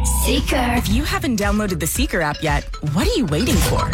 Seeker. If you haven't downloaded the Seeker app yet, what are you waiting for?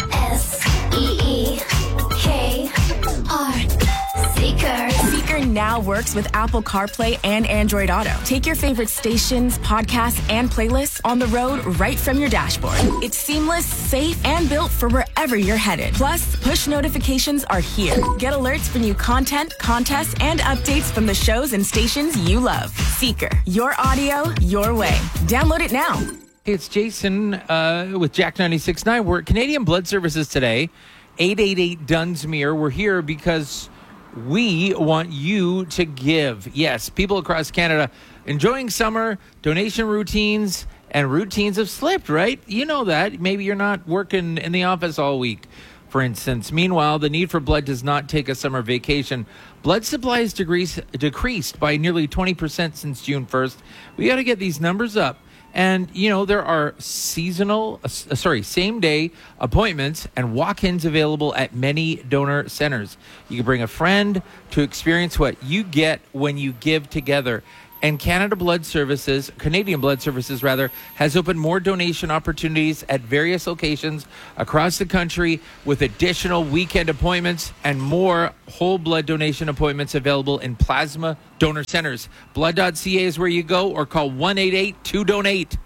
SEEKR. Seeker. Seeker now works with Apple CarPlay and Android Auto. Take your favorite stations, podcasts, and playlists on the road right from your dashboard. It's seamless, safe, and built for wherever you're headed. Plus, push notifications are here. Get alerts for new content, contests, and updates from the shows and stations you love. Seeker. Your audio, your way. Download it now. Hey, it's Jason with Jack 96.9. We're at Canadian Blood Services today, 888 Dunsmuir. We're here because we want you to give. Yes, people across Canada enjoying summer, donation routines, and routines have slipped, right? You know that. Maybe you're not working in the office all week, for instance. Meanwhile, the need for blood does not take a summer vacation. Blood supply has decreased by nearly 20% since June 1st. We got to get these numbers up. And, you know, there are same-day appointments and walk-ins available at many donor centers. You can bring a friend to experience what you get when you give together. And Canadian Blood Services, has opened more donation opportunities at various locations across the country with additional weekend appointments and more whole blood donation appointments available in plasma donor centers. Blood.ca is where you go, or call 188-2donate.